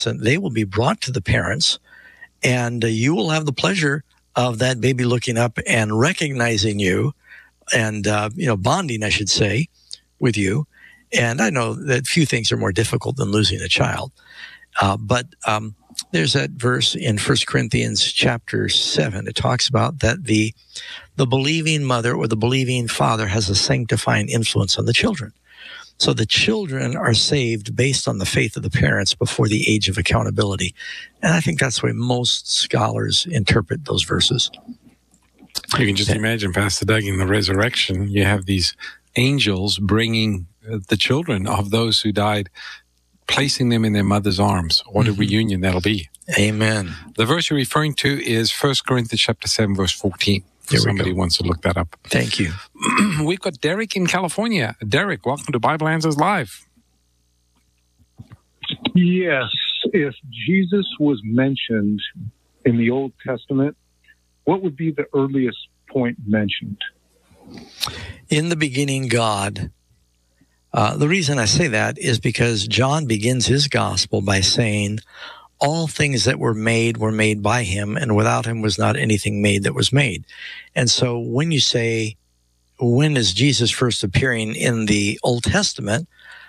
they will be brought to the parents, and you will have the pleasure of that baby looking up and recognizing you and, bonding, I should say, with you. And I know that few things are more difficult than losing a child. But there's that verse in 1 Corinthians chapter 7. It talks about that the believing mother or the believing father has a sanctifying influence on the children. So the children are saved based on the faith of the parents before the age of accountability. And I think that's the way most scholars interpret those verses. You can just imagine, Pastor Doug, in the resurrection, you have these angels bringing the children of those who died, placing them in their mother's arms. What a reunion that'll be. Amen. The verse you're referring to is 1 Corinthians chapter 7, verse 14. If somebody wants to look that up. Thank you. We've got Derek in California. Derek, welcome to Bible Answers Live. Yes. If Jesus was mentioned in the Old Testament, what would be the earliest point mentioned? In the beginning, God. The reason I say that is because John begins his gospel by saying, all things that were made by him, and without him was not anything made that was made. And so when you say, when is Jesus first appearing in the Old Testament?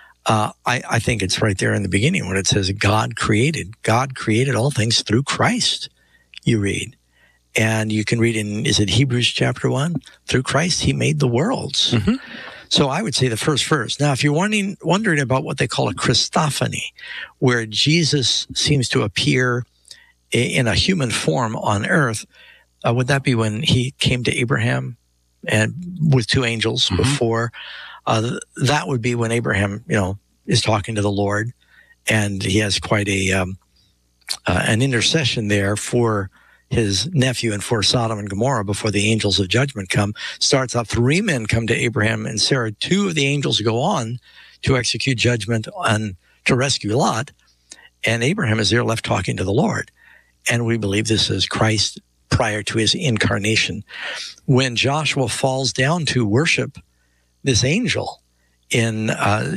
I think it's right there in the beginning when it says God created all things through Christ, you read. And you can read in, is it Hebrews chapter 1? Through Christ, he made the worlds. Mm-hmm. So I would say the first verse. Now, if you're wondering about what they call a Christophany, where Jesus seems to appear in a human form on earth, would that be when he came to Abraham and with two angels before? That would be when Abraham, is talking to the Lord, and he has quite an intercession there for his nephew and for Sodom and Gomorrah before the angels of judgment come. Starts off, 3 men come to Abraham and Sarah. 2 of the angels go on to execute judgment and to rescue Lot. And Abraham is there left talking to the Lord. And we believe this is Christ prior to his incarnation. When Joshua falls down to worship this angel in, I'm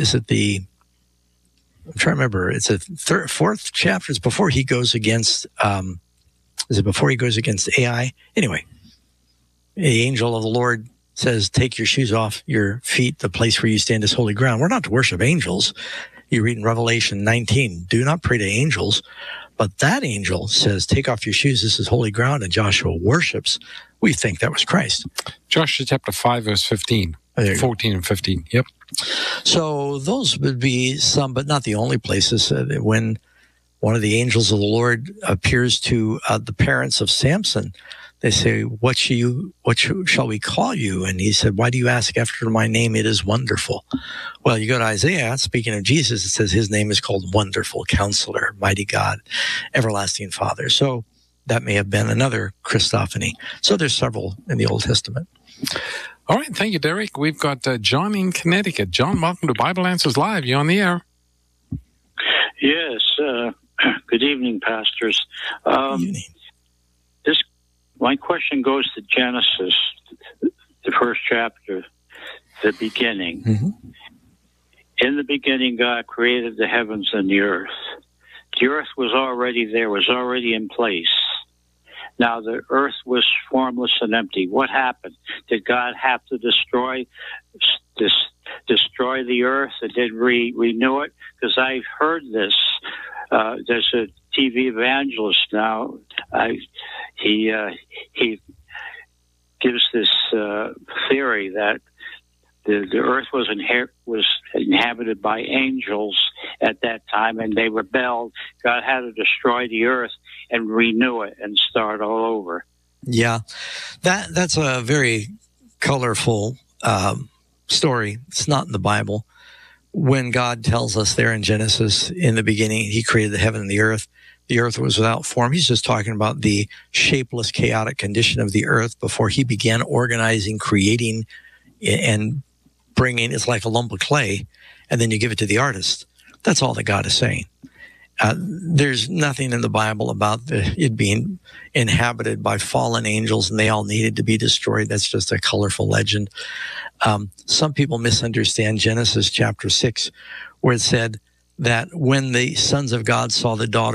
trying to remember, it's a fourth chapter. It's before he goes against, is it before he goes against Ai? Anyway, the angel of the Lord says, take your shoes off your feet. The place where you stand is holy ground. We're not to worship angels. You read in Revelation 19, do not pray to angels. But that angel says, take off your shoes. This is holy ground. And Joshua worships. We think that was Christ. Joshua chapter 5, verse 15, 14 and 15. Yep. So those would be some, but not the only places. When one of the angels of the Lord appears to the parents of Samson, they say, what shall we call you? And he said, why do you ask after my name? It is wonderful. Well, you go to Isaiah, speaking of Jesus, it says his name is called Wonderful Counselor, Mighty God, Everlasting Father. So that may have been another Christophany. So there's several in the Old Testament. All right. Thank you, Derek. We've got John in Connecticut. John, welcome to Bible Answers Live. You on the air? Yes. Good evening, pastors. Good evening. My question goes to Genesis, the first chapter, the beginning. Mm-hmm. In the beginning, God created the heavens and the earth. The earth was already there, was already in place. Now the earth was formless and empty. What happened? Did God have to destroy the earth and then renew it? Because I've heard this. There's a TV evangelist now. He gives this theory that the earth was inhabited by angels at that time, and they rebelled. God had to destroy the earth and renew it and start all over. Yeah, that's a very colorful story. It's not in the Bible. When God tells us there in Genesis, in the beginning, he created the heaven and the earth was without form. He's just talking about the shapeless, chaotic condition of the earth before he began organizing, creating, and bringing. It's like a lump of clay, and then you give it to the artist. That's all that God is saying. There's nothing in the Bible about it being inhabited by fallen angels and they all needed to be destroyed. That's just a colorful legend. Some people misunderstand Genesis chapter 6, where it said that when the sons of God saw the daughters